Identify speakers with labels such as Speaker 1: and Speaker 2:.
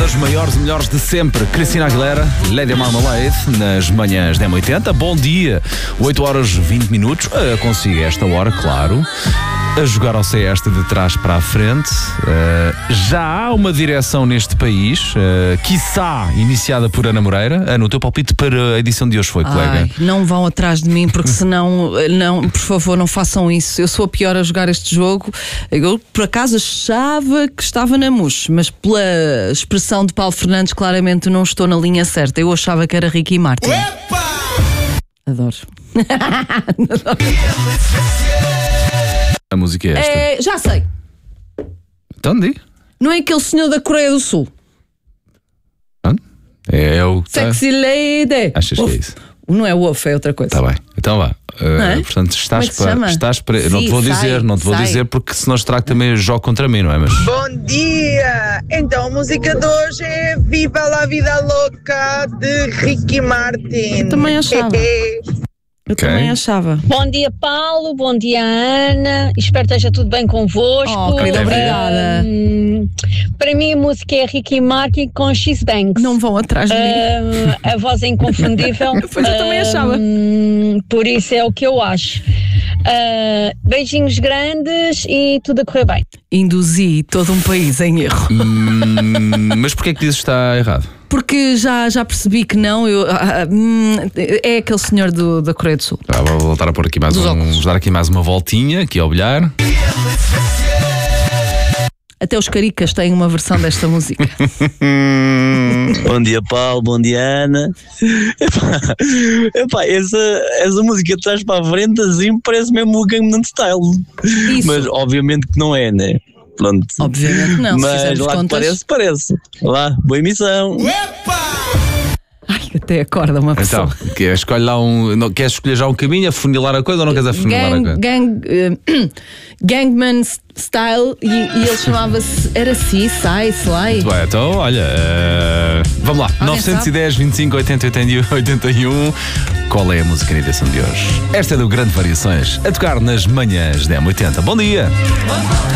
Speaker 1: das maiores e melhores de sempre. Cristina Aguilera, Lady Marmalade, nas manhãs da M80. Bom dia, 8 horas 20 minutos. Consigo esta hora, claro. A jogar ao CS de trás para a frente. Já há uma direção neste país, quiçá iniciada por Ana Moreira. Ana, o teu palpite para a edição de hoje foi, colega?
Speaker 2: Não vão atrás de mim, porque senão, não, por favor, não façam isso. Eu sou a pior a jogar este jogo. Eu, por acaso, achava que estava na MUS, mas pela expressão de Paulo Fernandes, claramente não estou na linha certa. Eu achava que era Ricky Martin.
Speaker 3: Epa!
Speaker 2: Adoro.
Speaker 1: A música é esta.
Speaker 2: Já sei.
Speaker 1: Então, diga.
Speaker 2: Não é aquele senhor da Coreia do Sul?
Speaker 1: É o que
Speaker 2: Sexy Lady.
Speaker 1: Achas que é isso?
Speaker 2: Não é Wolf, é outra coisa.
Speaker 1: Está bem. Então vá.
Speaker 2: É?
Speaker 1: Portanto, estás
Speaker 2: Como é que se
Speaker 1: para.
Speaker 2: chama?
Speaker 1: Não te vou dizer, não te vou dizer, porque senão estrago também o jogo contra mim, não é? Mas
Speaker 4: Bom dia! Então a música de hoje é Viva la Vida Louca de Ricky Martin.
Speaker 2: Eu também achava. Eu
Speaker 1: Ok.
Speaker 2: também achava.
Speaker 5: Bom dia, Paulo. Bom dia, Ana. Espero que esteja tudo bem convosco.
Speaker 2: Oh, querida, obrigada.
Speaker 5: Para mim, a música é Ricky Martin com X Banks.
Speaker 2: Não vão atrás de mim.
Speaker 5: A voz é inconfundível.
Speaker 2: Pois eu também achava.
Speaker 5: Por isso é o que eu acho. Beijinhos grandes e tudo a correr bem.
Speaker 2: Induzi todo um país em erro.
Speaker 1: mas porquê é que dizes que está errado?
Speaker 2: Porque já percebi que não. É aquele senhor da Coreia do Sul.
Speaker 1: Vou voltar a pôr aqui mais
Speaker 2: Dos óculos.
Speaker 1: vamos dar aqui mais uma voltinha, aqui ao bilhar.
Speaker 2: Até os caricas têm uma versão desta música.
Speaker 6: Bom dia, Paulo, bom dia, Ana. Epá, essa música de trás para a frente assim parece mesmo o Gangnam Style.
Speaker 2: Isso.
Speaker 6: Mas obviamente que não é, né? Pronto.
Speaker 2: Obviamente não, se
Speaker 6: Mas
Speaker 2: fizermos
Speaker 6: lá que
Speaker 2: contas.
Speaker 6: parece. Lá, boa emissão.
Speaker 2: Ai, até acorda uma pessoa.
Speaker 1: Então, escolhe lá queres escolher já um caminho, afunilar a coisa ou não queres afunilar a coisa?
Speaker 2: Gangman Style e ele chamava-se. Era Sly.
Speaker 1: Muito bem, então olha, vamos lá,
Speaker 2: Alguém
Speaker 1: 910 25 80 81. Qual é a música na edição de hoje? Esta é do Grande Variações, a tocar nas manhãs da M80. Bom dia!